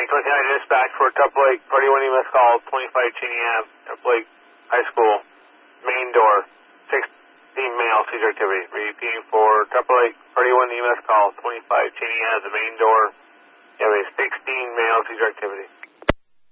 Franklin County Dispatch for Tupper Lake, Party 1 EMS call, 25 Cheney Ave, Tupper Lake High School, main door, 16 male seizure activity. Repeating for Tupper Lake, Party 1 EMS call, 25 Cheney Ave, the main door, you have a 16 male seizure activity.